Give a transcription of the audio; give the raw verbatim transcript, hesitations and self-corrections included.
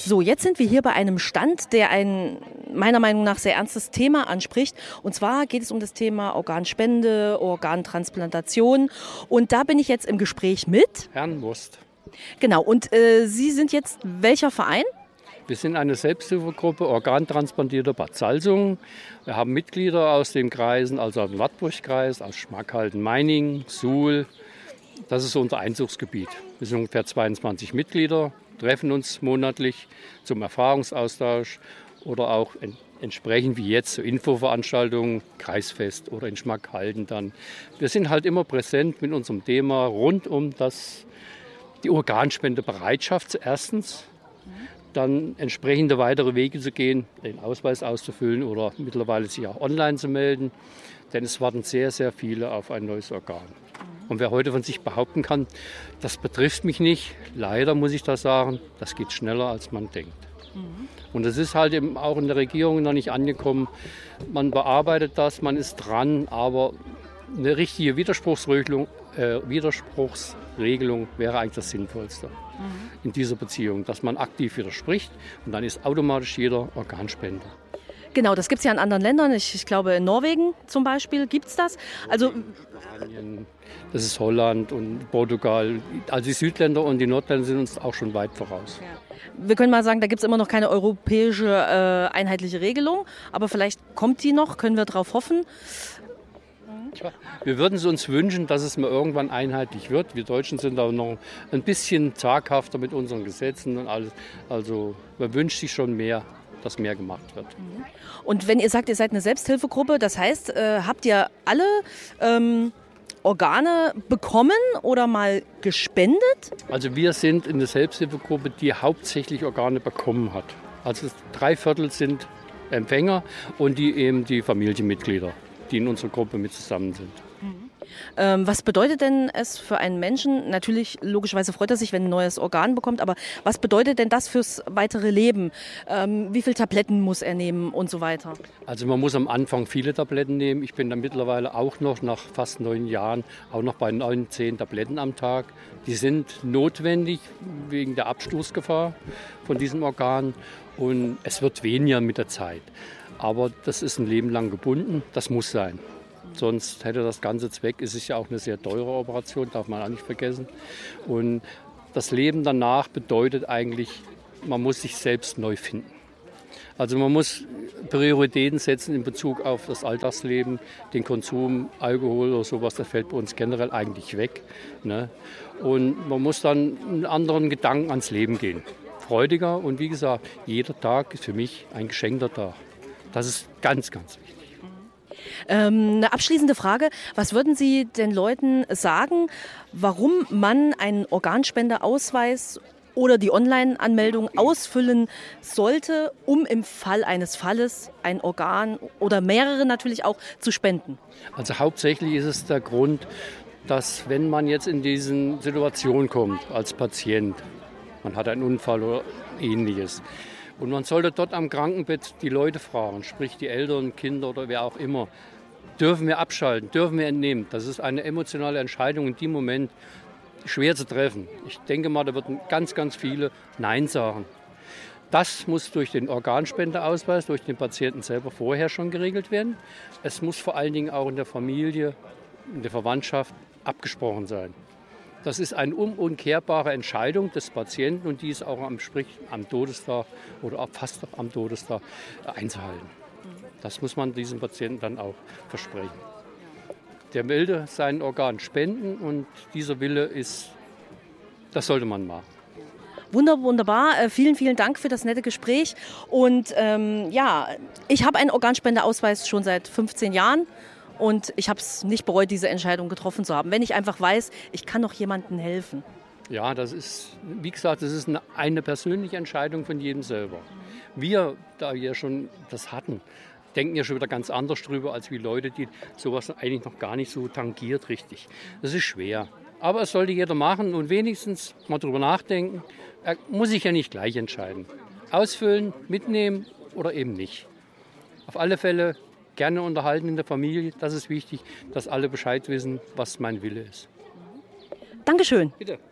So, jetzt sind wir hier bei einem Stand, der ein meiner Meinung nach sehr ernstes Thema anspricht. Und zwar geht es um das Thema Organspende, Organtransplantation. Und da bin ich jetzt im Gespräch mit Herrn Wurst. Genau, und äh, Sie sind jetzt welcher Verein? Wir sind eine Selbsthilfegruppe Organtransplantierter Bad Salzungen. Wir haben Mitglieder aus den Kreisen, also aus dem Wartburgkreis, aus Schmackhalden, Meiningen, Suhl. Das ist unser Einzugsgebiet. Wir sind ungefähr zweiundzwanzig Mitglieder, treffen uns monatlich zum Erfahrungsaustausch oder auch en- entsprechend wie jetzt zu Infoveranstaltungen, Kreisfest oder in Schmackhalden dann. Wir sind halt immer präsent mit unserem Thema rund um das, die Organspendebereitschaft erstens. Dann entsprechende weitere Wege zu gehen, den Ausweis auszufüllen oder mittlerweile sich auch online zu melden. Denn es warten sehr, sehr viele auf ein neues Organ. Und wer heute von sich behaupten kann, das betrifft mich nicht, leider muss ich das sagen, das geht schneller, als man denkt. Mhm. Und es ist halt eben auch in der Regierung noch nicht angekommen. Man bearbeitet das, man ist dran, aber eine richtige Widerspruchsregelung, äh, Widerspruchsregelung wäre eigentlich das Sinnvollste mhm. in dieser Beziehung, dass man aktiv widerspricht und dann ist automatisch jeder Organspender. Genau, das gibt es ja in anderen Ländern. Ich, ich glaube, in Norwegen zum Beispiel gibt es das. Also, das ist Holland und Portugal. Also die Südländer und die Nordländer sind uns auch schon weit voraus. Ja. Wir können mal sagen, da gibt es immer noch keine europäische äh, einheitliche Regelung. Aber vielleicht kommt die noch, können wir darauf hoffen. Ja, wir würden es uns wünschen, dass es mal irgendwann einheitlich wird. Wir Deutschen sind auch noch ein bisschen zaghafter mit unseren Gesetzen und alles. Also man wünscht sich schon mehr, dass mehr gemacht wird. Und wenn ihr sagt, ihr seid eine Selbsthilfegruppe, das heißt, äh, habt ihr alle ähm, Organe bekommen oder mal gespendet? Also wir sind eine Selbsthilfegruppe, die hauptsächlich Organe bekommen hat. Also drei Viertel sind Empfänger und die eben die Familienmitglieder, die in unserer Gruppe mit zusammen sind. Ähm, was bedeutet denn es für einen Menschen? Natürlich, logischerweise freut er sich, wenn ein neues Organ bekommt, aber was bedeutet denn das fürs weitere Leben? Ähm, wie viele Tabletten muss er nehmen und so weiter? Also man muss am Anfang viele Tabletten nehmen. Ich bin dann mittlerweile auch noch nach fast neun Jahren auch noch bei neun, zehn Tabletten am Tag. Die sind notwendig wegen der Abstoßgefahr von diesem Organ und es wird weniger mit der Zeit. Aber das ist ein Leben lang gebunden, das muss sein. Sonst hätte das Ganze Zweck. Es ist ja auch eine sehr teure Operation, darf man auch nicht vergessen. Und das Leben danach bedeutet eigentlich, man muss sich selbst neu finden. Also man muss Prioritäten setzen in Bezug auf das Alltagsleben, den Konsum, Alkohol oder sowas, das fällt bei uns generell eigentlich weg. Ne? Und man muss dann einen anderen Gedanken ans Leben gehen. Freudiger und wie gesagt, jeder Tag ist für mich ein geschenkter Tag. Das ist ganz, ganz wichtig. Ähm, eine abschließende Frage. Was würden Sie den Leuten sagen, warum man einen Organspendeausweis oder die Online-Anmeldung ausfüllen sollte, um im Fall eines Falles ein Organ oder mehrere natürlich auch zu spenden? Also hauptsächlich ist es der Grund, dass wenn man jetzt in diese Situation kommt als Patient, man hat einen Unfall oder ähnliches, und man sollte dort am Krankenbett die Leute fragen, sprich die Eltern, Kinder oder wer auch immer, dürfen wir abschalten, dürfen wir entnehmen. Das ist eine emotionale Entscheidung in dem Moment schwer zu treffen. Ich denke mal, da würden ganz, ganz viele Nein sagen. Das muss durch den Organspendeausweis, durch den Patienten selber vorher schon geregelt werden. Es muss vor allen Dingen auch in der Familie, in der Verwandtschaft abgesprochen sein. Das ist eine unumkehrbare Entscheidung des Patienten und die ist auch am, sprich, am Todestag oder fast am Todestag einzuhalten. Das muss man diesem Patienten dann auch versprechen. Der will sein Organ spenden und dieser Wille ist, das sollte man machen. Wunderbar, wunderbar. Äh, vielen, vielen Dank für das nette Gespräch. Und ähm, ja, ich habe einen Organspendeausweis schon seit fünfzehn Jahren. Und ich habe es nicht bereut, diese Entscheidung getroffen zu haben, wenn ich einfach weiß, ich kann noch jemandem helfen. Ja, das ist, wie gesagt, das ist eine, eine persönliche Entscheidung von jedem selber. Wir, da wir schon das hatten, denken ja schon wieder ganz anders drüber, als wie Leute, die sowas eigentlich noch gar nicht so tangiert richtig. Das ist schwer. Aber es sollte jeder machen und wenigstens mal drüber nachdenken. Er muss sich ja nicht gleich entscheiden. Ausfüllen, mitnehmen oder eben nicht. Auf alle Fälle gerne unterhalten in der Familie. Das ist wichtig, dass alle Bescheid wissen, was mein Wille ist. Dankeschön. Bitte.